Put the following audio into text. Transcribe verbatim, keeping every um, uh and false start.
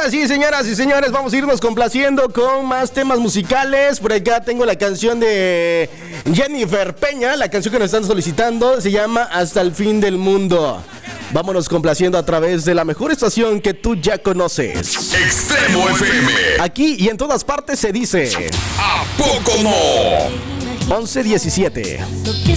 ahora sí, señoras y señores, vamos a irnos complaciendo con más temas musicales. Por acá tengo la canción de Jennifer Peña, la canción que nos están solicitando, se llama Hasta el fin del mundo. Vámonos complaciendo a través de la mejor estación que tú ya conoces. Extremo F M. Aquí y en todas partes se dice: ¿A poco no? once diecisiete.